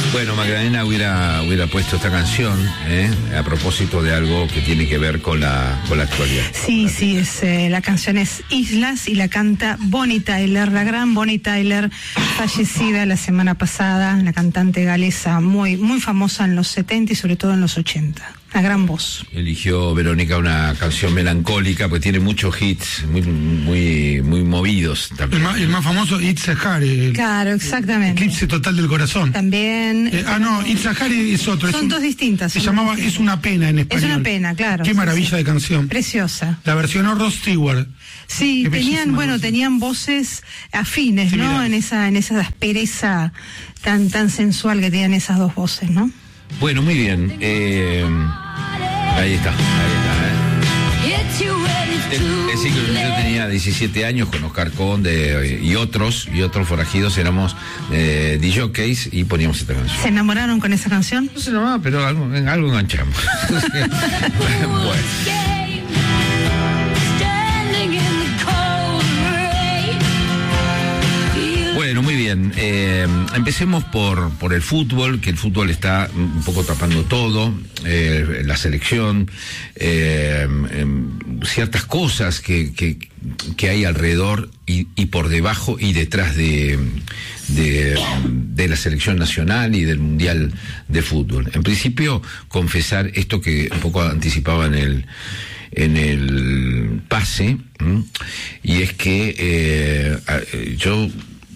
Bueno, Magdalena hubiera puesto esta canción a propósito de algo que tiene que ver con la actualidad. Sí, la canción es Islas y la canta Bonnie Tyler, la gran Bonnie Tyler, fallecida la semana pasada, la cantante galesa muy, muy famosa en los 70 y sobre todo en los 80. Una gran voz. Eligió Verónica una canción melancólica, pues tiene muchos hits muy movidos también. El más famoso, It's a Harry. Claro, exactamente. Eclipse total del corazón. También. No, It's a Harry es otro. Son dos distintas. Se llamaba Es una pena en español. Es una pena, claro. Qué maravilla de canción. Preciosa. La versionó Rod Stewart. Sí, tenían voces afines, sí, ¿no? Mira. En esa aspereza tan sensual que tenían esas dos voces, ¿no? Bueno, muy bien. Ahí está. Es decir, que yo tenía 17 años con Oscar Conde y otros forajidos, éramos DJs y poníamos esta canción. ¿Se enamoraron con esa canción? No se enamoraba, pero algo enganchamos. Bueno. Bueno, muy bien. Empecemos por el fútbol, que el fútbol está un poco tapando todo, la selección, ciertas cosas que hay alrededor y por debajo y detrás de la selección nacional y del Mundial de Fútbol. En principio, confesar esto que un poco anticipaba en el pase, y es que yo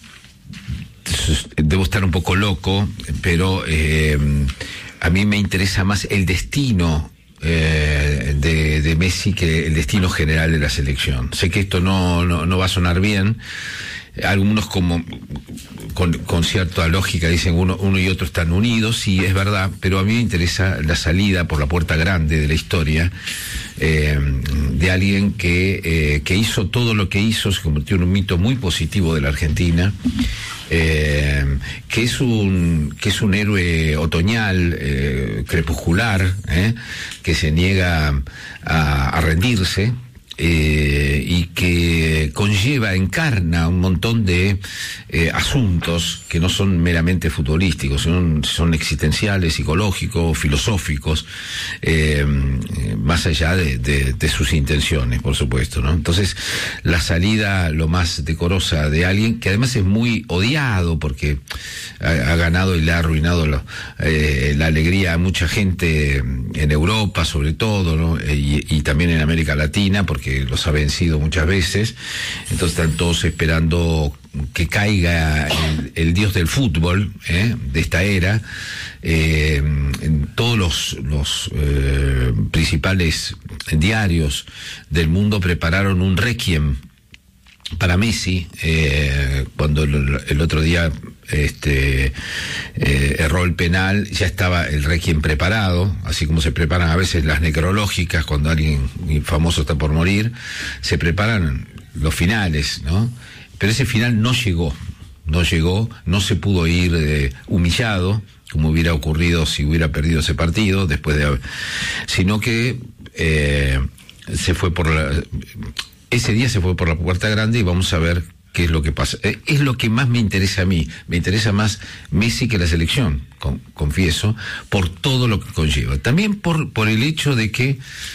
debo estar un poco loco, pero a mí me interesa más el destino de Messi que el destino general de la selección. Sé que esto no va a sonar bien. Algunos con cierta lógica dicen uno y otro están unidos, sí, es verdad, pero a mí me interesa la salida por la puerta grande de la historia de alguien que hizo todo lo que hizo, se convirtió en un mito muy positivo de la Argentina, que es un héroe otoñal, crepuscular, que se niega a rendirse. Y que encarna un montón de asuntos que no son meramente futbolísticos, son existenciales, psicológicos, filosóficos, más allá de sus intenciones, por supuesto, ¿no? Entonces, la salida lo más decorosa de alguien que además es muy odiado porque ha ganado y le ha arruinado la alegría a mucha gente en Europa, sobre todo, ¿no? Y también en América Latina, porque los ha vencido muchas veces. Entonces están todos esperando que caiga el dios del fútbol de esta era. En todos los principales diarios del mundo prepararon un requiem para Messi, cuando el otro día erró el penal, ya estaba el requiem preparado, así como se preparan a veces las necrológicas cuando alguien famoso está por morir, se preparan los finales, ¿no? Pero ese final no llegó, no se pudo ir humillado, como hubiera ocurrido si hubiera perdido ese partido, sino que se fue ese día se fue por la puerta grande y vamos a ver qué es lo que pasa. Es lo que más me interesa a mí. Me interesa más Messi que la selección, confieso, por todo lo que conlleva. También por el hecho de que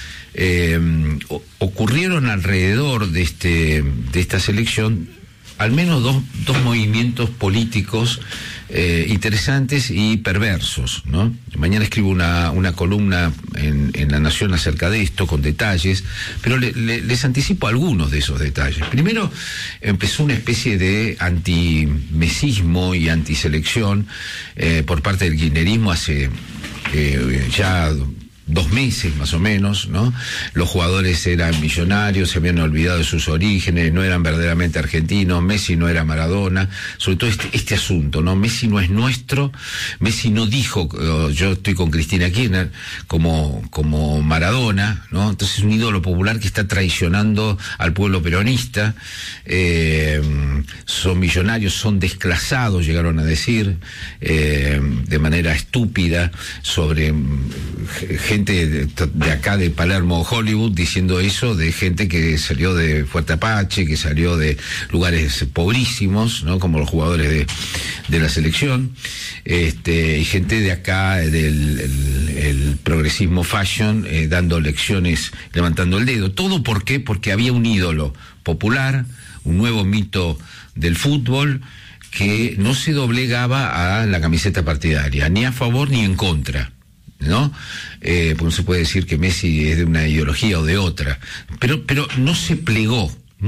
ocurrieron alrededor de esta selección al menos dos movimientos políticos interesantes y perversos, ¿no? Mañana escribo una columna en La Nación acerca de esto, con detalles, pero les anticipo algunos de esos detalles. Primero, empezó una especie de antimesismo y antiselección por parte del kirchnerismo hace ya 2 meses más o menos, ¿no? Los jugadores eran millonarios, se habían olvidado de sus orígenes, no eran verdaderamente argentinos, Messi no era Maradona, sobre todo este asunto, ¿no? Messi no es nuestro, Messi no dijo yo estoy con Cristina Kirchner como Maradona, ¿no? Entonces es un ídolo popular que está traicionando al pueblo peronista, son millonarios, son desclasados, llegaron a decir, de manera estúpida, sobre gente de acá de Palermo, Hollywood, diciendo eso de gente que salió de Fuerte Apache, que salió de lugares pobrísimos, ¿no? Como los jugadores de la selección, y gente de acá del progresismo fashion, dando lecciones, levantando el dedo. ¿Todo por qué? Porque había un ídolo popular, un nuevo mito del fútbol, que no se doblegaba a la camiseta partidaria, ni a favor ni en contra, ¿no? Pues no se puede decir que Messi es de una ideología o de otra, pero no se plegó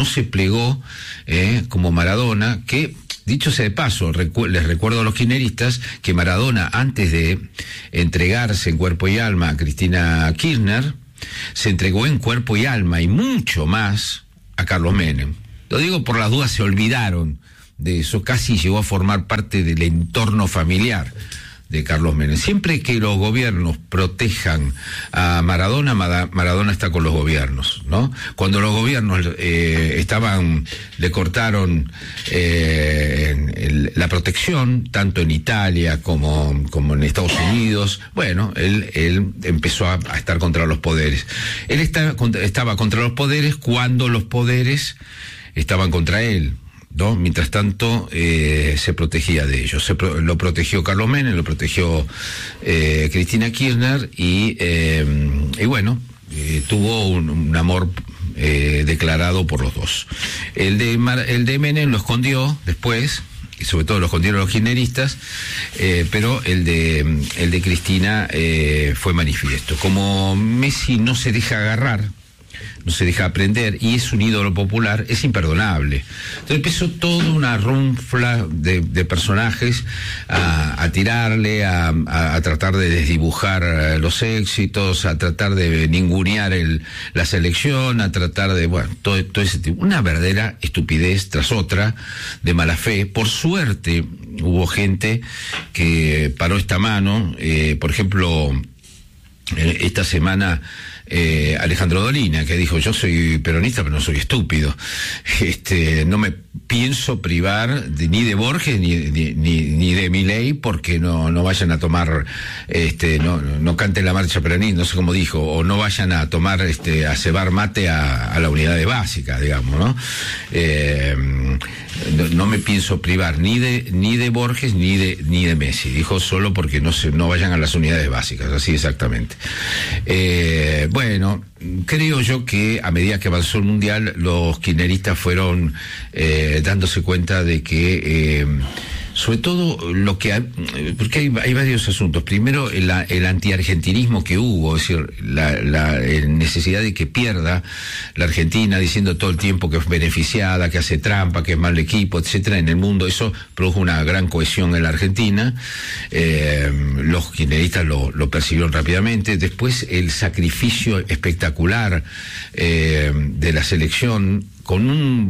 como Maradona, que, dicho sea de paso, les recuerdo a los kirchneristas que Maradona, antes de entregarse en cuerpo y alma a Cristina Kirchner, se entregó en cuerpo y alma y mucho más a Carlos Menem. Lo digo por las dudas, se olvidaron de eso, casi llegó a formar parte del entorno familiar de Carlos Menem. Siempre que los gobiernos protejan a Maradona, Maradona está con los gobiernos, ¿no? Cuando los gobiernos le cortaron la protección, tanto en Italia como en Estados Unidos, bueno, él empezó a estar contra los poderes. Él estaba contra los poderes cuando los poderes estaban contra él, ¿no? Mientras tanto, se protegía de ellos. Lo protegió Carlos Menem, lo protegió Cristina Kirchner, y bueno, tuvo un amor declarado por los dos. El de Menem lo escondió después, y sobre todo lo escondieron los kirchneristas, pero el de Cristina fue manifiesto. Como Messi no se deja agarrar, no se deja aprender, y es un ídolo popular, es imperdonable. Entonces empezó toda una runfla de personajes a tirarle, a tratar de desdibujar los éxitos, a tratar de ningunear la selección, a tratar de, bueno, todo ese tipo. Una verdadera estupidez tras otra, de mala fe. Por suerte hubo gente que paró esta mano, por ejemplo, esta semana, Alejandro Dolina, que dijo: yo soy peronista pero no soy estúpido, no me pienso privar ni de Borges ni de Milei, porque no vayan a tomar, no canten la marcha peronista, no sé cómo dijo, o no vayan a tomar, a cebar mate a la unidad básica, digamos, ¿no? No me pienso privar ni de Borges ni de Messi, dijo, solo porque no vayan a las unidades básicas, así exactamente. Bueno, creo yo que a medida que avanzó el Mundial, los kirchneristas fueron dándose cuenta de que, sobre todo porque hay varios asuntos. Primero, el antiargentinismo que hubo, es decir, la necesidad de que pierda la Argentina, diciendo todo el tiempo que es beneficiada, que hace trampa, que es mal equipo, etcétera, en el mundo. Eso produjo una gran cohesión en la Argentina. Los kirchneristas lo percibieron rápidamente. Después, el sacrificio espectacular de la selección con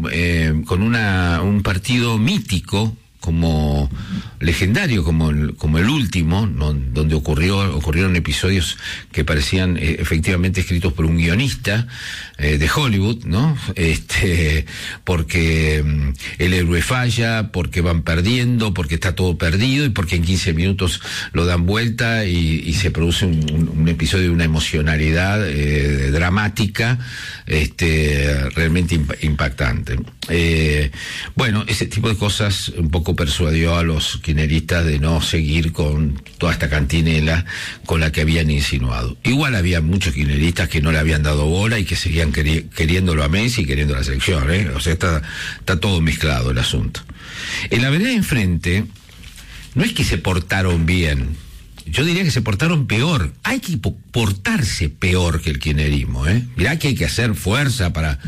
un partido mítico, como legendario, como el último, ¿no? Donde ocurrieron episodios que parecían efectivamente escritos por un guionista de Hollywood, ¿no? Porque el héroe falla, porque van perdiendo, porque está todo perdido, y porque en 15 minutos lo dan vuelta y se produce un episodio de una emocionalidad dramática, realmente impactante. Bueno, ese tipo de cosas un poco persuadió a los kirchneristas de no seguir con toda esta cantinela con la que habían insinuado. Igual había muchos kirchneristas que no le habían dado bola y que seguían queriéndolo a Messi y queriendo a la selección, O sea, está todo mezclado el asunto. En la vereda de enfrente, no es que se portaron bien, yo diría que se portaron peor. Hay que portarse peor que el kirchnerismo, Mirá que hay que hacer fuerza para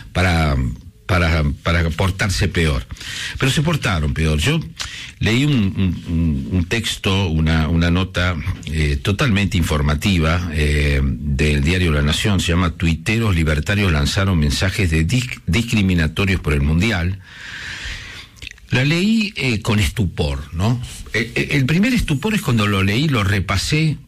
portarse peor, pero se portaron peor. Yo leí un texto, una nota totalmente informativa del diario La Nación, se llama "Tuiteros libertarios lanzaron mensajes discriminatorios por el Mundial". La leí con estupor, ¿no? El primer estupor es cuando lo leí, lo repasé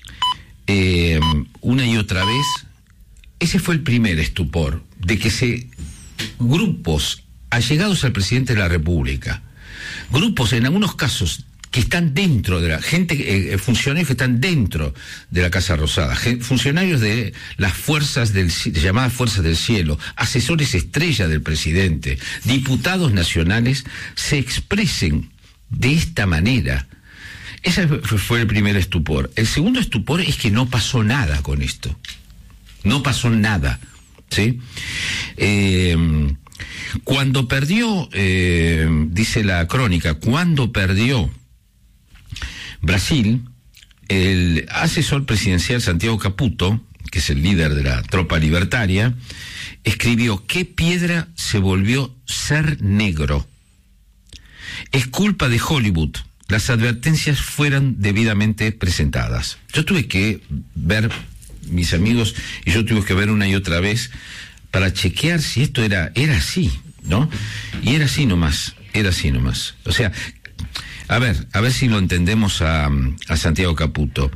una y otra vez. Ese fue el primer estupor, de que grupos allegados al presidente de la República, grupos en algunos casos que están dentro de la gente, funcionarios que están dentro de la Casa Rosada, funcionarios de las llamadas fuerzas del cielo, asesores estrella del presidente, diputados nacionales, se expresen de esta manera. Ese fue el primer estupor. El segundo estupor es que no pasó nada con esto. No pasó nada, ¿sí? Cuando perdió, dice la crónica, cuando perdió Brasil, el asesor presidencial Santiago Caputo, que es el líder de la tropa libertaria, escribió: ¿qué piedra se volvió ser negro? Es culpa de Hollywood. Las advertencias fueron debidamente presentadas. Yo tuve que ver, mis amigos y yo tuvimos que ver una y otra vez para chequear si esto era así, ¿no? Y era así nomás. O sea, a ver si lo entendemos a Santiago Caputo.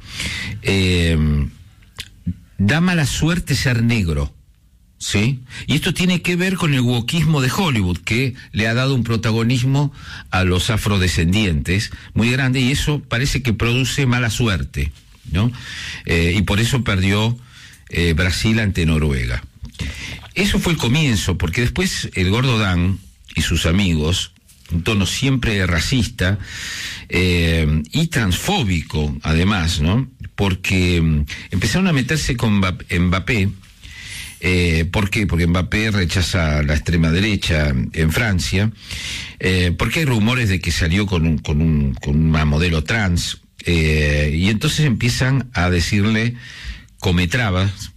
Da mala suerte ser negro, ¿sí? Y esto tiene que ver con el wokismo de Hollywood, que le ha dado un protagonismo a los afrodescendientes muy grande, y eso parece que produce mala suerte, ¿no? Y por eso perdió Brasil ante Noruega. Eso fue el comienzo, porque después el Gordo Dan y sus amigos, un tono siempre racista y transfóbico, además, ¿no? Porque empezaron a meterse con Mbappé. ¿Por qué? Porque Mbappé rechaza la extrema derecha en Francia, porque hay rumores de que salió con una modelo trans, y entonces empiezan a decirle cometrabas.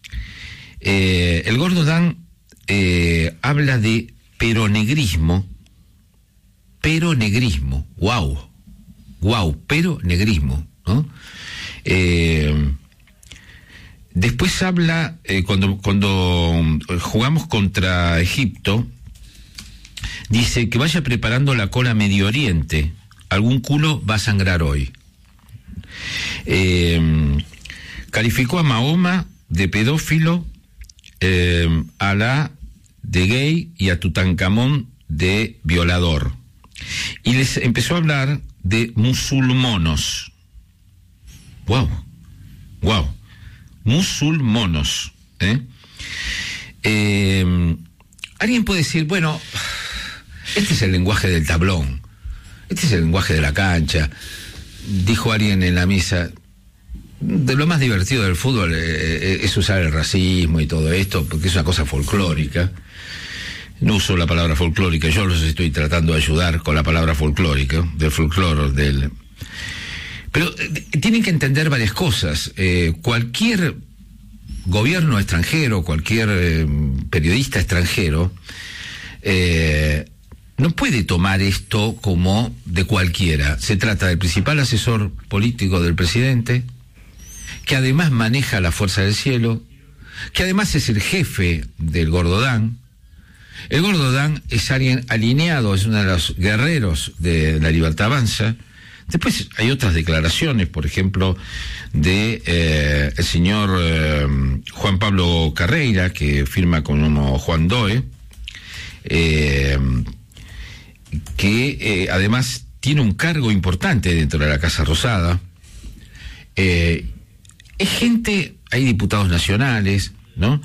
El Gordo Dan habla de peronegrismo, peronegrismo, ¿no? Después habla, cuando jugamos contra Egipto, dice que vaya preparando la cola a Medio Oriente, algún culo va a sangrar hoy. Calificó a Mahoma de pedófilo, a Alá de gay y a Tutankamón de violador. Y les empezó a hablar de musulmonos. Wow. Musulmonos. Alguien puede decir, bueno, este es el lenguaje del tablón, este es el lenguaje de la cancha. Dijo alguien en la misa, de lo más divertido del fútbol es usar el racismo y todo esto, porque es una cosa folclórica. No uso la palabra folclórica, yo los estoy tratando de ayudar con la palabra folclórica, del folclore, Pero tienen que entender varias cosas. Cualquier gobierno extranjero, cualquier periodista extranjero, no puede tomar esto como de cualquiera. Se trata del principal asesor político del presidente, que además maneja la Fuerza del Cielo, que además es el jefe del Gordo Dan. El Gordo Dan es alguien alineado, es uno de los guerreros de la Libertad Avanza. Después hay otras declaraciones, por ejemplo, de el señor Juan Pablo Carreira, que firma como Juan Doe, que además tiene un cargo importante dentro de la Casa Rosada. Es gente, hay diputados nacionales, ¿no?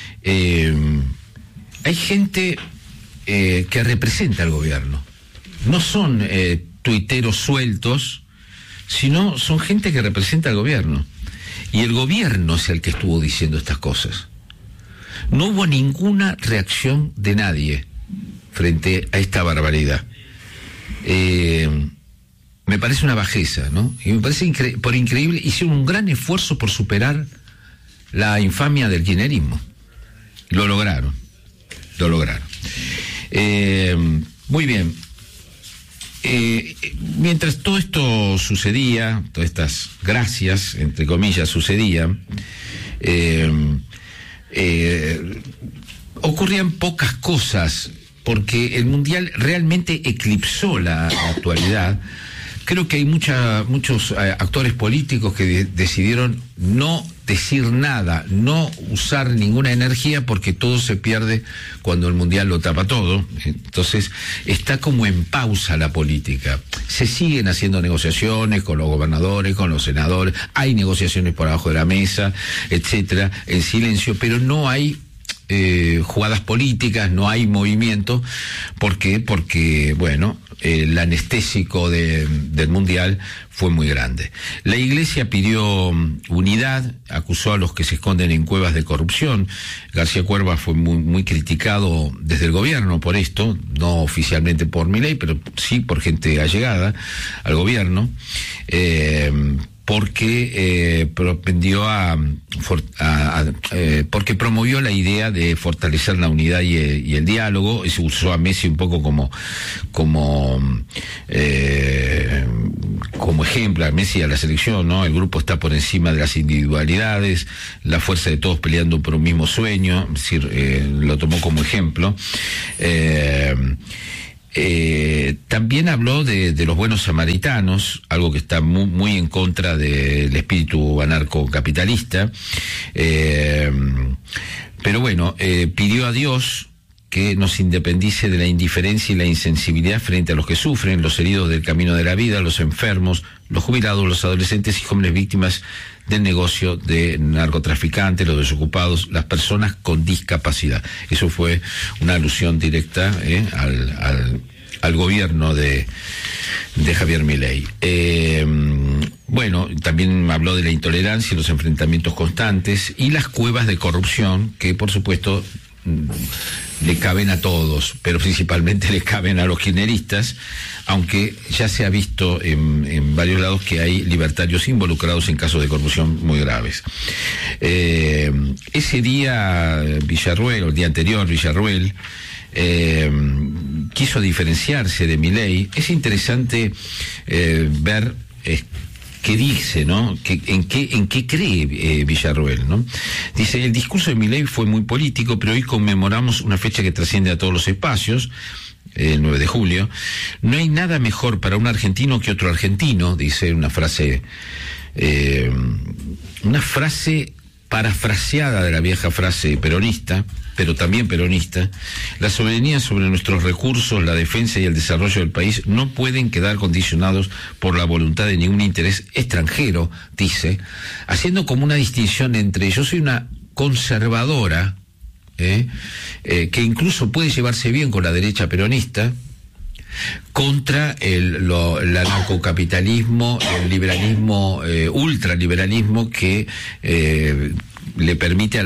Hay gente que representa al gobierno. No son tuiteros sueltos, sino son gente que representa al gobierno. Y el gobierno es el que estuvo diciendo estas cosas. No hubo ninguna reacción de nadie frente a esta barbaridad. Me parece una bajeza, ¿no? Y me parece por increíble, hicieron un gran esfuerzo por superar la infamia del kirchnerismo. Lo lograron. Muy bien. Mientras todo esto sucedía, todas estas gracias, entre comillas, sucedían, ocurrían pocas cosas, porque el Mundial realmente eclipsó la actualidad, creo que hay muchos actores políticos que decidieron no decir nada, no usar ninguna energía, porque todo se pierde cuando el Mundial lo tapa todo. Entonces está como en pausa la política. Se siguen haciendo negociaciones con los gobernadores, con los senadores, hay negociaciones por abajo de la mesa, etcétera, en silencio, pero no hay jugadas políticas, no hay movimiento. ¿Por qué? Porque, bueno, el anestésico del Mundial fue muy grande. La Iglesia pidió unidad, acusó a los que se esconden en cuevas de corrupción. García Cuerva fue muy criticado desde el gobierno por esto, no oficialmente por Milei, pero sí por gente allegada al gobierno, porque propendió porque promovió la idea de fortalecer la unidad y el diálogo, y se usó a Messi un poco como ejemplo, a Messi y a la selección, ¿no? El grupo está por encima de las individualidades, la fuerza de todos peleando por un mismo sueño, es decir, lo tomó como ejemplo. También habló de los buenos samaritanos, algo que está muy en contra del espíritu anarcocapitalista, pero bueno, pidió a Dios que nos independice de la indiferencia y la insensibilidad frente a los que sufren, los heridos del camino de la vida, los enfermos, los jubilados, los adolescentes y jóvenes víctimas del negocio de narcotraficantes, los desocupados, las personas con discapacidad. Eso fue una alusión directa al gobierno de Javier Milei. Bueno, también habló de la intolerancia y los enfrentamientos constantes y las cuevas de corrupción, que por supuesto le caben a todos, pero principalmente le caben a los kirchneristas, aunque ya se ha visto en varios lados que hay libertarios involucrados en casos de corrupción muy graves. Ese día Villarruel, o el día anterior Villarruel, quiso diferenciarse de Milei. Es interesante ver qué dice, ¿no? En qué cree Villarruel, ¿no? Dice: el discurso de Milei fue muy político, pero hoy conmemoramos una fecha que trasciende a todos los espacios, el 9 de julio. No hay nada mejor para un argentino que otro argentino, dice una frase parafraseada de la vieja frase peronista, pero también peronista. La soberanía sobre nuestros recursos, la defensa y el desarrollo del país no pueden quedar condicionados por la voluntad de ningún interés extranjero, dice, haciendo como una distinción entre yo soy una conservadora, que incluso puede llevarse bien con la derecha peronista, contra el anarcocapitalismo, el liberalismo, ultraliberalismo que le permite a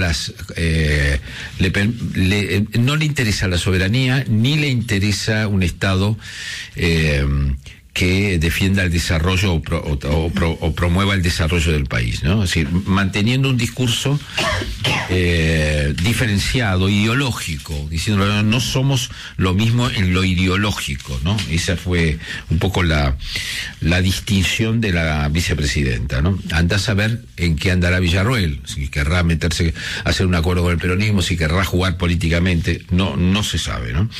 no le interesa la soberanía, ni le interesa un Estado que defienda el desarrollo o promueva el desarrollo del país, ¿no? Es decir, manteniendo un discurso diferenciado, ideológico, diciendo no somos lo mismo en lo ideológico, ¿no? Esa fue un poco la distinción de la vicepresidenta, ¿no? Anda a saber en qué andará Villarruel, si querrá meterse a hacer un acuerdo con el peronismo, si querrá jugar políticamente, no se sabe, ¿no?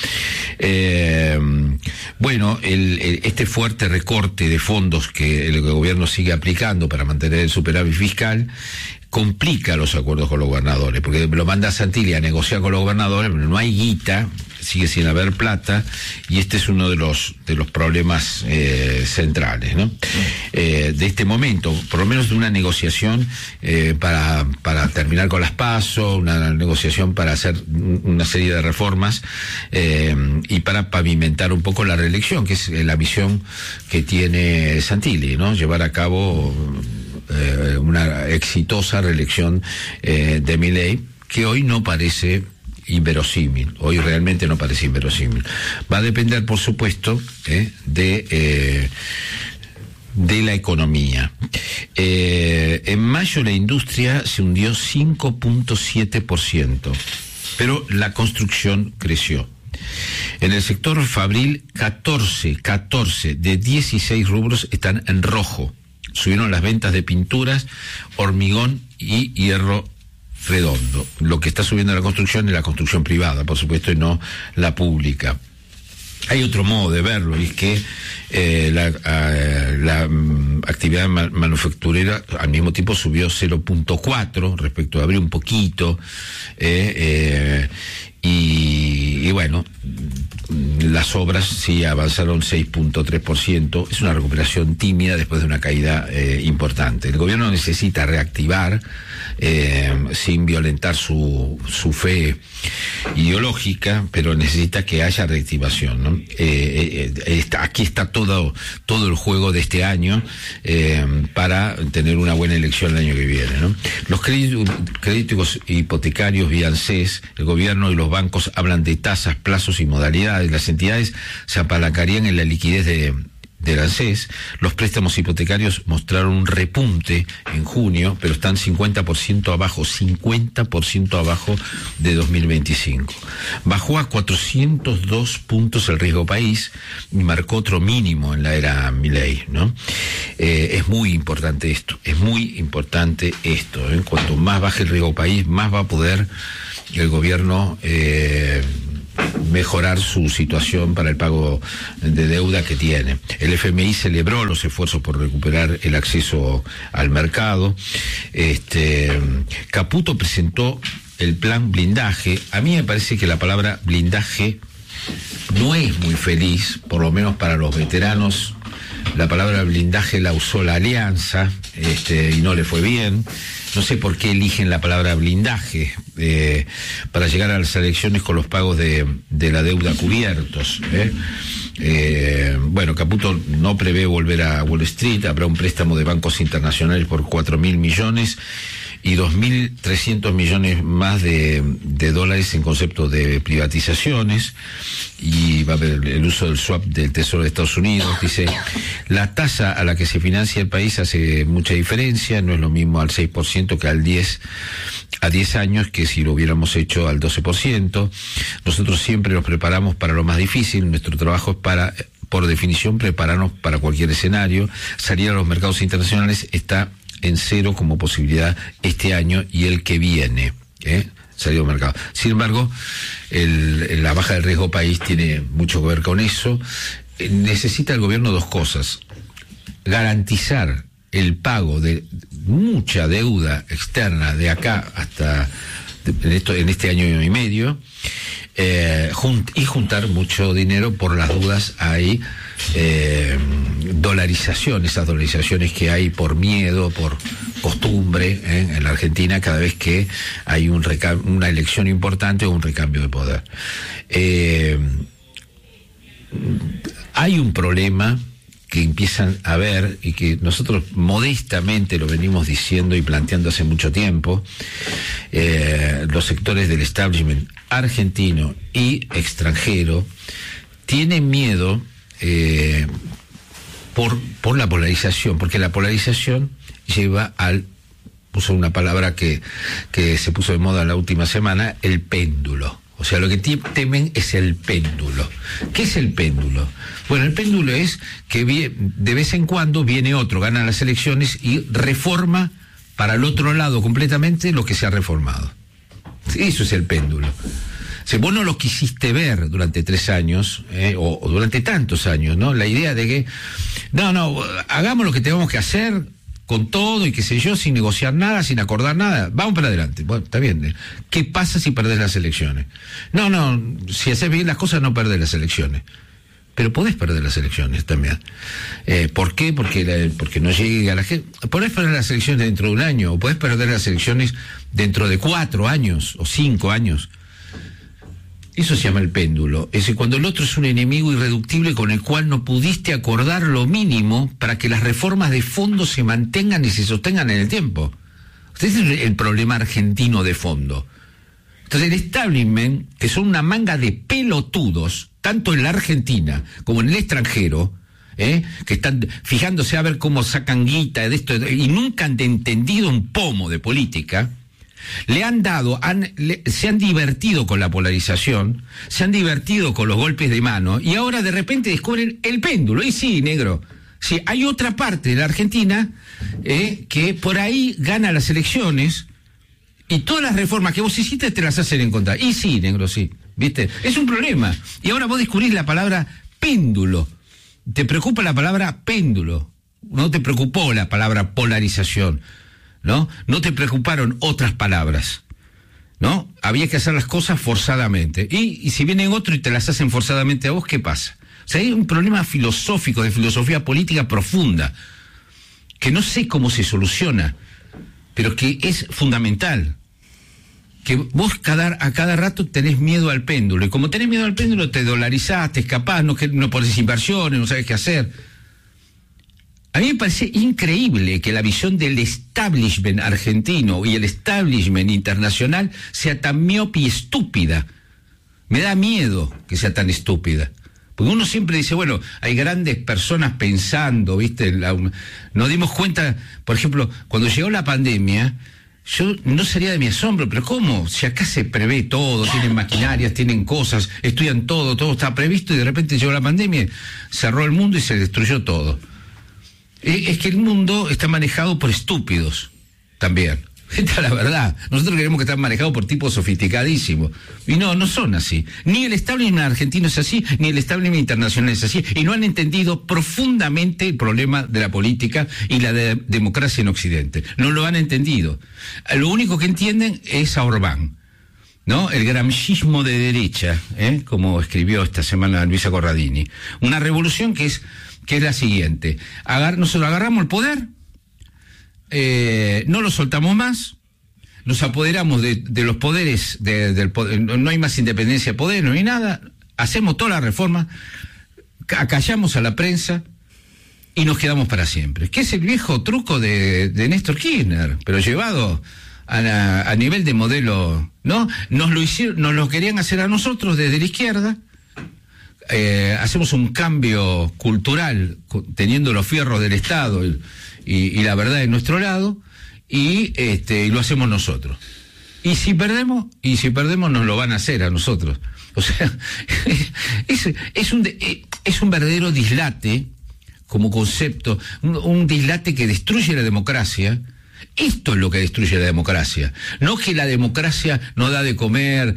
Bueno, este fuerte recorte de fondos que el gobierno sigue aplicando para mantener el superávit fiscal complica los acuerdos con los gobernadores, porque lo manda Santilli a negociar con los gobernadores, pero no hay guita, sigue sin haber plata, y este es uno de los problemas centrales, ¿no? De este momento, por lo menos de una negociación para terminar con las PASO, una negociación para hacer una serie de reformas y para pavimentar un poco la reelección, que es la misión que tiene Santilli, ¿no? Llevar a cabo una exitosa reelección de Milei, que hoy no parece inverosímil, hoy realmente no parece inverosímil. Va a depender, por supuesto, de la economía. En mayo la industria se hundió 5.7%, pero la construcción creció. En el sector fabril, 14 de 16 rubros están en rojo. Subieron las ventas de pinturas, hormigón y hierro redondo. Lo que está subiendo la construcción es la construcción privada, por supuesto, y no la pública. Hay otro modo de verlo, y es que la actividad manufacturera al mismo tiempo subió 0.4 respecto a abril, un poquito, y bueno, las obras sí avanzaron 6.3%, es una recuperación tímida después de una caída importante. El gobierno necesita reactivar sin violentar su fe ideológica, pero necesita que haya reactivación, ¿no? Aquí está todo el juego de este año para tener una buena elección el año que viene, ¿no? Los créditos hipotecarios vía ANSES, el gobierno y los bancos hablan de tasas, plazos y modalidades. Las entidades se apalancarían en la liquidez del ANSES. Los préstamos hipotecarios mostraron un repunte en junio, pero están 50% abajo de 2025. Bajó a 402 puntos el riesgo país y marcó otro mínimo en la era Milei, ¿no? Es muy importante esto. Cuanto más baje el riesgo país, más va a poder el gobierno mejorar su situación para el pago de deuda que tiene. El FMI celebró los esfuerzos por recuperar el acceso al mercado. Caputo presentó el plan blindaje. A mí me parece que la palabra blindaje no es muy feliz, por lo menos para los veteranos. La palabra blindaje la usó la Alianza, y no le fue bien. No sé por qué eligen la palabra blindaje para llegar a las elecciones con los pagos de la deuda cubiertos. Bueno, Caputo no prevé volver a Wall Street. Habrá un préstamo de bancos internacionales por 4.000 millones y 2.300 millones más de dólares en concepto de privatizaciones, y va a haber el uso del swap del Tesoro de Estados Unidos. Dice, la tasa a la que se financia el país hace mucha diferencia, no es lo mismo al 6% que al 10 años, que si lo hubiéramos hecho al 12%. Nosotros siempre nos preparamos para lo más difícil, nuestro trabajo es por definición, prepararnos para cualquier escenario. Salir a los mercados internacionales está en cero como posibilidad este año y el que viene, salir al mercado. Sin embargo, la baja del riesgo país tiene mucho que ver con eso. Necesita el gobierno dos cosas: garantizar el pago de mucha deuda externa de acá hasta en este año y medio, y juntar mucho dinero. Por las dudas hay dolarización, esas dolarizaciones que hay por miedo, por costumbre, en la Argentina, cada vez que hay una elección importante o un recambio de poder. Hay un problema que empiezan a ver y que nosotros modestamente lo venimos diciendo y planteando hace mucho tiempo. Los sectores del establishment argentino y extranjero tienen miedo por la polarización, porque la polarización lleva puso una palabra que se puso de moda la última semana, el péndulo. O sea, lo que temen es el péndulo. ¿Qué es el péndulo? Bueno, el péndulo es que de vez en cuando viene otro, gana las elecciones y reforma para el otro lado completamente lo que se ha reformado. Eso es el péndulo. Si vos no lo quisiste ver durante 3 años, o durante tantos años, ¿no? La idea de que, no, hagamos lo que tengamos que hacer con todo y qué sé yo, sin negociar nada, sin acordar nada, vamos para adelante. Bueno, está bien. ¿Qué pasa si perdés las elecciones? No, si haces bien las cosas no perdés las elecciones. Pero podés perder las elecciones también. ¿Por qué? Porque no llega a la gente. Podés perder las elecciones dentro de un año, o podés perder las elecciones dentro de 4 años o 5 años. Eso se llama el péndulo. Es decir, cuando el otro es un enemigo irreductible con el cual no pudiste acordar lo mínimo para que las reformas de fondo se mantengan y se sostengan en el tiempo. Este es el problema argentino de fondo. Entonces el establishment, que son una manga de pelotudos, tanto en la Argentina como en el extranjero, que están fijándose a ver cómo sacan guita de esto, y nunca han entendido un pomo de política, se han divertido con la polarización, se han divertido con los golpes de mano, y ahora de repente descubren el péndulo. Y sí, negro, sí, hay otra parte de la Argentina que por ahí gana las elecciones y todas las reformas que vos hiciste te las hacen en contra. Y sí, negro, sí. ¿viste? Es un problema. Y ahora vos descubrís la palabra péndulo. Te preocupa la palabra péndulo. No te preocupó la palabra polarización, ¿no? No te preocuparon otras palabras, ¿no? Había que hacer las cosas forzadamente. Y si vienen otros y te las hacen forzadamente a vos, ¿qué pasa? O sea, hay un problema filosófico, de filosofía política profunda, que no sé cómo se soluciona, pero que es fundamental. Que vos a cada rato tenés miedo al péndulo, y como tenés miedo al péndulo te dolarizás, te escapás, no ponés inversiones, no sabés qué hacer. A mí me parece increíble que la visión del establishment argentino y el establishment internacional sea tan miope y estúpida. Me da miedo que sea tan estúpida. Porque uno siempre dice, bueno, hay grandes personas pensando, ¿viste? Nos dimos cuenta, por ejemplo, cuando llegó la pandemia, yo no sería de mi asombro, pero ¿cómo? Si acá se prevé todo, tienen maquinarias, tienen cosas, estudian todo está previsto, y de repente llegó la pandemia, cerró el mundo y se destruyó todo. Es que el mundo está manejado por estúpidos también. Esta es la verdad. Nosotros queremos que estén manejados por tipos sofisticadísimos. Y no son así. Ni el establishment argentino es así, ni el establishment internacional es así. Y no han entendido profundamente el problema de la política y la democracia en Occidente. No lo han entendido. Lo único que entienden es a Orbán, ¿no? El gramscismo de derecha, como escribió esta semana Luisa Corradini. Una revolución que es la siguiente. Nosotros agarramos el poder, no lo soltamos más, nos apoderamos de los poderes, del poder, no hay más independencia de poder, no hay nada, hacemos toda la reforma, acallamos a la prensa y nos quedamos para siempre. Que es el viejo truco de Néstor Kirchner, pero llevado a nivel de modelo, ¿no? Nos lo querían hacer a nosotros desde la izquierda. Hacemos un cambio cultural teniendo los fierros del Estado y la verdad de nuestro lado, y lo hacemos nosotros. Y si perdemos nos lo van a hacer a nosotros. O sea, es un verdadero dislate como concepto, un dislate que destruye la democracia. Esto es lo que destruye la democracia. No que la democracia no da de comer,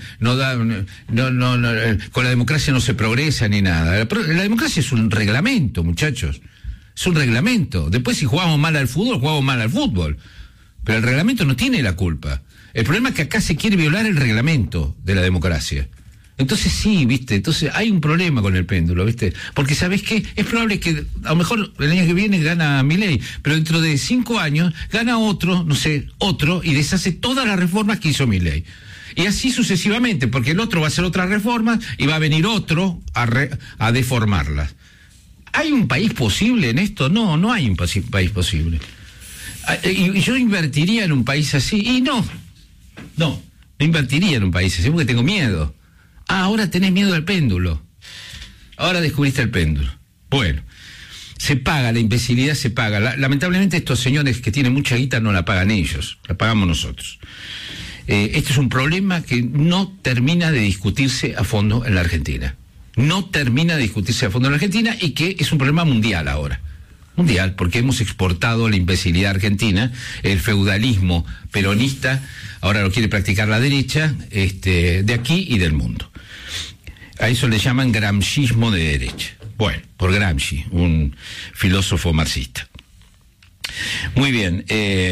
con la democracia no se progresa ni nada. La democracia es un reglamento, muchachos. Es un reglamento. Después, si jugamos mal al fútbol, jugamos mal al fútbol. Pero el reglamento no tiene la culpa. El problema es que acá se quiere violar el reglamento de la democracia. Entonces sí, ¿viste? Entonces hay un problema con el péndulo, ¿viste? Porque ¿sabés qué? Es probable que a lo mejor el año que viene gana Milei, pero dentro de 5 años gana otro, y deshace todas las reformas que hizo Milei. Y así sucesivamente, porque el otro va a hacer otras reformas y va a venir otro a deformarlas. ¿Hay un país posible en esto? No hay un país posible. Y yo invertiría en un país así, y no invertiría en un país así porque tengo miedo. Ahora tenés miedo al péndulo. Ahora descubriste el péndulo. Bueno, se paga, la imbecilidad se paga. Lamentablemente estos señores que tienen mucha guita no la pagan ellos, la pagamos nosotros. Este es un problema que no termina de discutirse a fondo en la Argentina. No termina de discutirse a fondo en la Argentina, y que es un problema mundial ahora. Mundial, porque hemos exportado la imbecilidad argentina, el feudalismo peronista, ahora lo quiere practicar la derecha, de aquí y del mundo. A eso le llaman gramscismo de derecha. Bueno, por Gramsci, un filósofo marxista. Muy bien.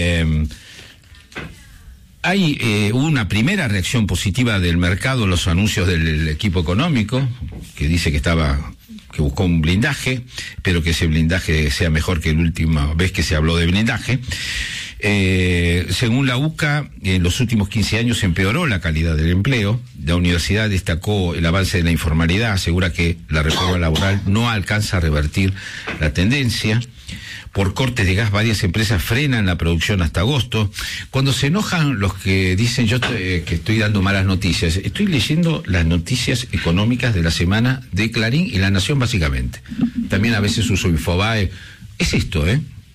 Hay una primera reacción positiva del mercado a los anuncios del equipo económico, que dice que buscó un blindaje, pero que ese blindaje sea mejor que la última vez que se habló de blindaje. Según la UCA, en los últimos 15 años empeoró la calidad del empleo. La universidad destacó el avance de la informalidad, asegura que la reforma laboral no alcanza a revertir la tendencia. Por cortes de gas, varias empresas frenan la producción hasta agosto. Cuando se enojan los que dicen que estoy dando malas noticias, estoy leyendo las noticias económicas de la semana de Clarín y La Nación, básicamente. También a veces uso Infobae. Es esto,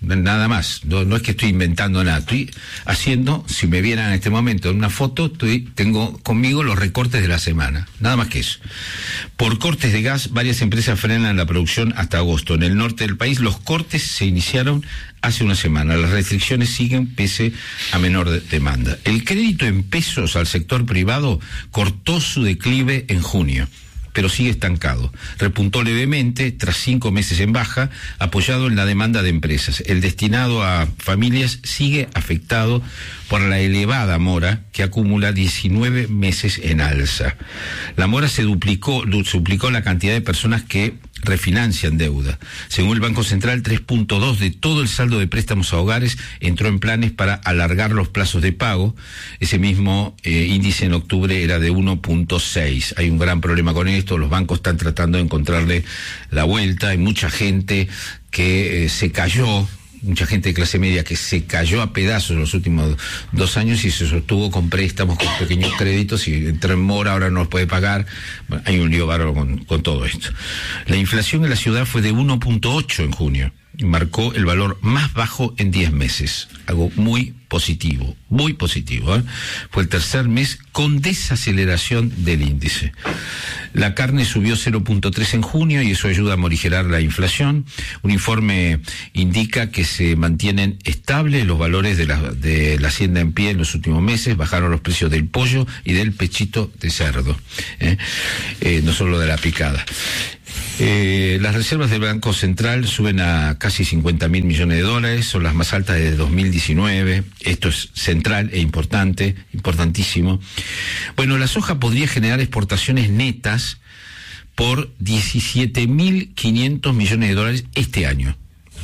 nada más. No es que estoy inventando nada, estoy haciendo, si me vieran en este momento en una foto, tengo conmigo los recortes de la semana, nada más que eso. Por cortes de gas, varias empresas frenan la producción hasta agosto. En el norte del país, los cortes se iniciaron hace una semana. Las restricciones siguen pese a menor demanda. El crédito en pesos al sector privado cortó su declive en junio, pero sigue estancado. Repuntó levemente tras 5 meses en baja, apoyado en la demanda de empresas. El destinado a familias sigue afectado por la elevada mora, que acumula 19 meses en alza. La mora duplicó la cantidad de personas que refinancian deuda. Según el Banco Central, 3.2 de todo el saldo de préstamos a hogares entró en planes para alargar los plazos de pago. Ese mismo índice en octubre era de 1.6. Hay un gran problema con esto, los bancos están tratando de encontrarle la vuelta. Hay mucha gente que se cayó, mucha gente de clase media que se cayó a pedazos en los últimos 2 años y se sostuvo con préstamos, con pequeños créditos, y entró en mora, ahora no los puede pagar. Bueno, hay un lío bárbaro con todo esto. La inflación en la ciudad fue de 1.8 en junio y marcó el valor más bajo en 10 meses. Algo muy positivo, muy positivo, ¿eh? Fue el tercer mes con desaceleración del índice. La carne subió 0.3 en junio y eso ayuda a morigerar la inflación. Un informe indica que se mantienen estables los valores de la hacienda en pie en los últimos meses. Bajaron los precios del pollo y del pechito de cerdo, no solo de la picada. Las reservas del Banco Central suben a casi 50.000 millones de dólares, son las más altas desde 2019. Esto es central e importante, importantísimo. Bueno, la soja podría generar exportaciones netas por 17.500 millones de dólares este año.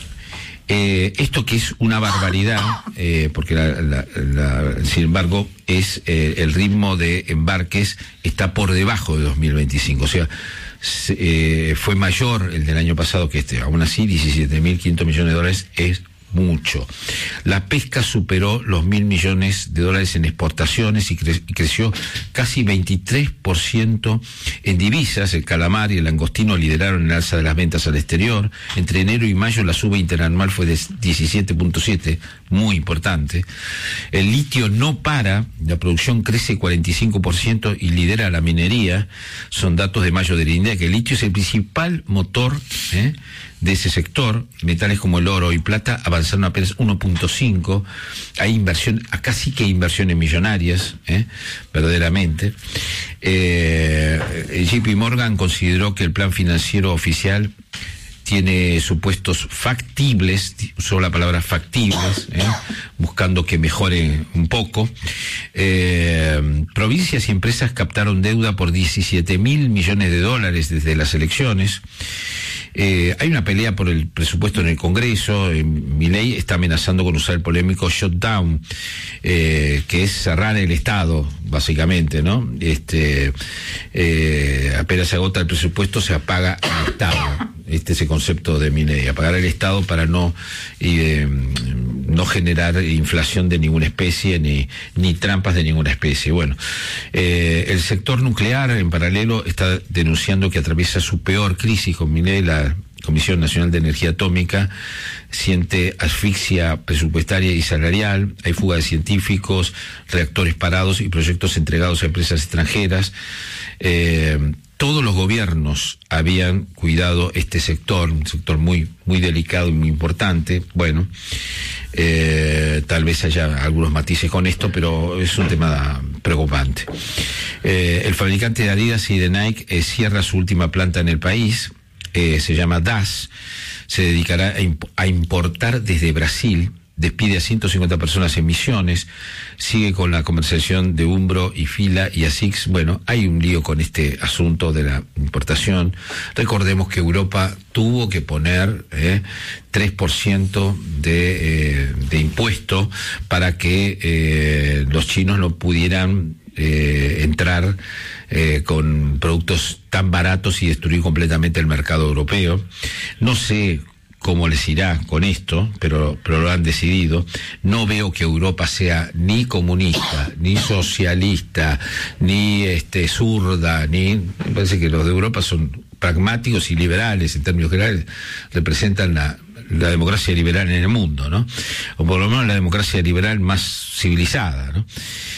Esto que es una barbaridad, porque sin embargo el ritmo de embarques está por debajo de 2025, o sea, fue mayor el del año pasado que este. Aún así, 17.500 millones de dólares es mucho. La pesca superó los 1.000 millones de dólares en exportaciones y creció casi 23% en divisas. El calamar y el langostino lideraron el alza de las ventas al exterior. Entre enero y mayo la suba interanual fue de 17.7, muy importante. El litio no para, la producción crece 45% y lidera la minería. Son datos de mayo del INDEC. El litio es el principal motor de ese sector. Metales como el oro y plata avanzaron apenas 1.5. Hay inversión, casi que inversiones millonarias, verdaderamente. JP Morgan consideró que el plan financiero oficial tiene supuestos factibles, usó la palabra factibles, buscando que mejore un poco. Provincias y empresas captaron deuda por 17.000 millones de dólares desde las elecciones. Hay una pelea por el presupuesto en el Congreso. Milei está amenazando con usar el polémico shutdown, que es cerrar el Estado, básicamente, ¿no? Apenas se agota el presupuesto, se apaga el Estado. Este es el concepto de Milei, apagar el Estado para no generar inflación de ninguna especie ni trampas de ninguna especie. Bueno, el sector nuclear en paralelo está denunciando que atraviesa su peor crisis. Con Milei, la Comisión Nacional de Energía Atómica siente asfixia presupuestaria y salarial. Hay fuga de científicos, reactores parados y proyectos entregados a empresas extranjeras. Todos los gobiernos habían cuidado este sector, un sector muy, muy delicado y muy importante. Bueno, tal vez haya algunos matices con esto, pero es un tema preocupante. El fabricante de Adidas y de Nike cierra su última planta en el país, se llama DAS, se dedicará a importar desde Brasil. Despide a 150 personas en Misiones, sigue con la comercialización de Umbro y Fila y Asics. Bueno, hay un lío con este asunto de la importación. Recordemos que Europa tuvo que poner 3% de impuesto para que los chinos no pudieran entrar con productos tan baratos y destruir completamente el mercado europeo. No sé cómo les irá con esto, pero lo han decidido. No veo que Europa sea ni comunista, ni socialista, ni zurda, me parece que los de Europa son pragmáticos y liberales en términos generales, representan la democracia liberal en el mundo, ¿no? O por lo menos la democracia liberal más civilizada, ¿no?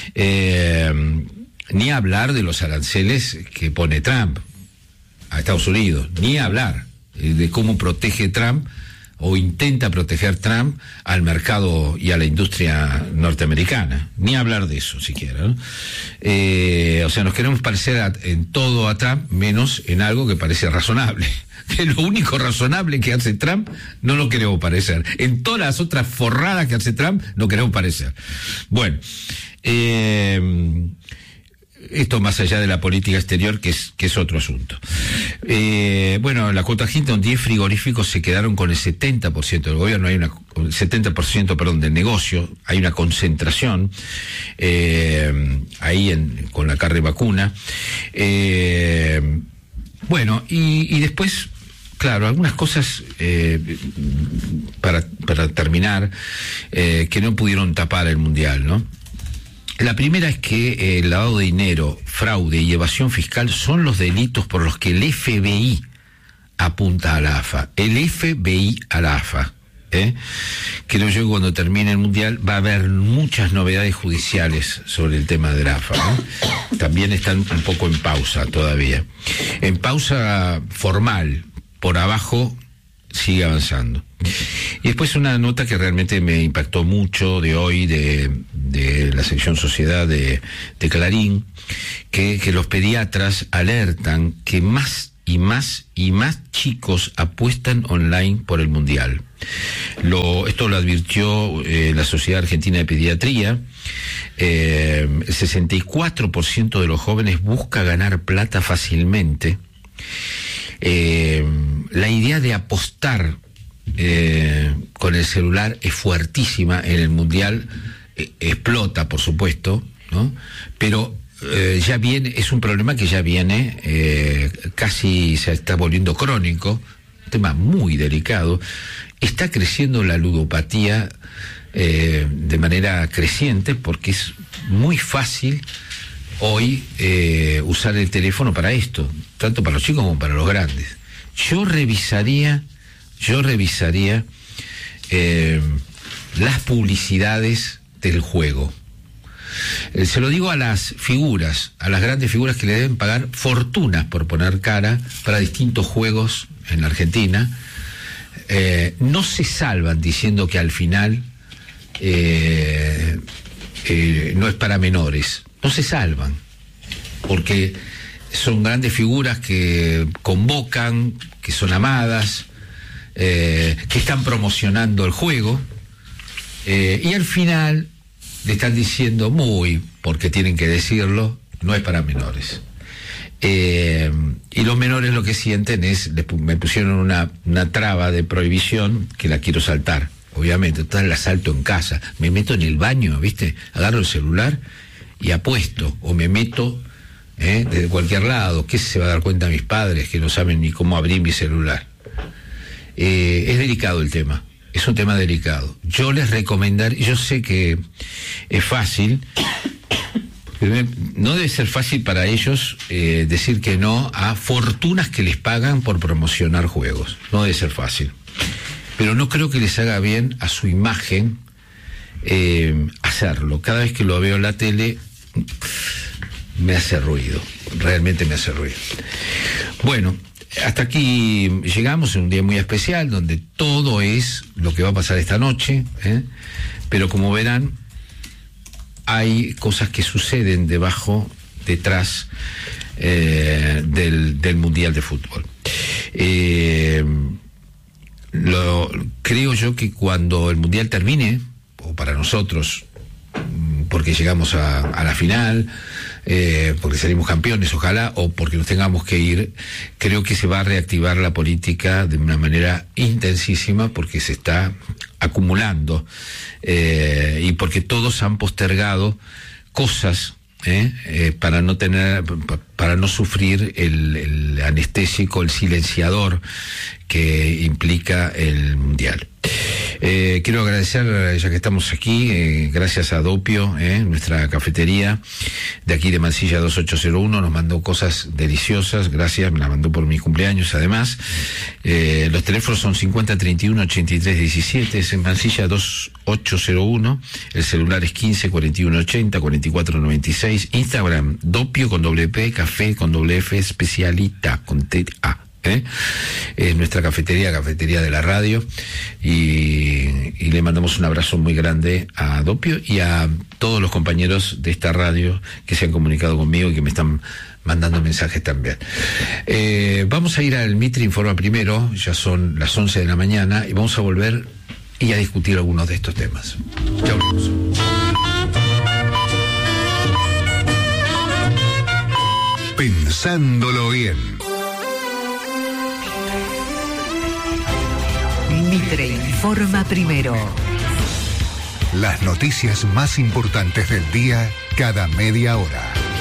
Ni hablar de los aranceles que pone Trump a Estados Unidos, ni hablar de cómo protege Trump o intenta proteger Trump al mercado y a la industria norteamericana, ni hablar de eso siquiera, ¿no? O sea, nos queremos parecer en todo a Trump, menos en algo que parece razonable. Que lo único razonable que hace Trump no lo queremos parecer. En todas las otras forradas que hace Trump no queremos parecer. Bueno, esto más allá de la política exterior, que es otro asunto. Bueno, en la Cuota Hinton 10 frigoríficos se quedaron con el 70% del gobierno, hay 70%, perdón, del negocio, hay una concentración ahí con la carne vacuna. Bueno, y después, claro, algunas cosas para terminar que no pudieron tapar el Mundial, ¿no? La primera es que el lavado de dinero, fraude y evasión fiscal son los delitos por los que el FBI apunta a la AFA. El FBI a la AFA. Creo yo que cuando termine el Mundial va a haber muchas novedades judiciales sobre el tema de la AFA, ¿no? También están un poco en pausa todavía. En pausa formal, por abajo sigue avanzando. Y después una nota que realmente me impactó mucho de hoy, de la sección Sociedad de Clarín, que los pediatras alertan que más y más chicos apuestan online por el Mundial. Esto lo advirtió la Sociedad Argentina de Pediatría. El 64% de los jóvenes busca ganar plata fácilmente. La idea de apostar con el celular es fuertísima en el Mundial, explota por supuesto, ¿no? Pero ya viene, es un problema que ya viene, casi se está volviendo crónico, un tema muy delicado. Está creciendo la ludopatía de manera creciente porque es muy fácil hoy usar el teléfono para esto, tanto para los chicos como para los grandes. Yo revisaría las publicidades del juego. Se lo digo a las figuras, a las grandes figuras que le deben pagar fortunas por poner cara para distintos juegos en la Argentina. No se salvan diciendo que al final no es para menores. No se salvan, porque son grandes figuras que convocan, que son amadas, que están promocionando el juego, y al final le están diciendo porque tienen que decirlo, no es para menores. Y los menores lo que sienten es, me pusieron una traba de prohibición que la quiero saltar, obviamente. Entonces la salto en casa, me meto en el baño, ¿viste? Agarro el celular y apuesto, o me meto desde cualquier lado. ¿Qué se va a dar cuenta mis padres que no saben ni cómo abrir mi celular? Es delicado el tema, es un tema delicado. Yo les recomendaría, yo sé que es fácil, pero no debe ser fácil para ellos decir que no a fortunas que les pagan por promocionar juegos. No debe ser fácil, pero no creo que les haga bien a su imagen hacerlo. Cada vez que lo veo en la tele me hace ruido, realmente me hace ruido. Bueno, hasta aquí llegamos en un día muy especial donde todo es lo que va a pasar esta noche, pero como verán hay cosas que suceden detrás del Mundial de Fútbol. Creo yo que cuando el Mundial termine, o para nosotros, porque llegamos a la final, porque salimos campeones, ojalá, o porque nos tengamos que ir, creo que se va a reactivar la política de una manera intensísima, porque se está acumulando y porque todos han postergado cosas para no sufrir el anestésico, el silenciador que implica el Mundial. Quiero agradecer, ya que estamos aquí, gracias a Doppio, nuestra cafetería de aquí de Mansilla 2801, nos mandó cosas deliciosas, gracias, me las mandó por mi cumpleaños además. Los teléfonos son 5031-8317, es en Mansilla 2801, el celular es 154180-4496, Instagram Doppio con doble P, café con doble F, especialita con T-A. Nuestra cafetería de la radio, y le mandamos un abrazo muy grande a Doppio y a todos los compañeros de esta radio que se han comunicado conmigo y que me están mandando mensajes también. Vamos a ir al Mitre Informa primero, ya son las 11 de la mañana, y vamos a volver y a discutir algunos de estos temas. Ya volvemos. Pensándolo bien. Mitre Informa primero. Las noticias más importantes del día cada media hora.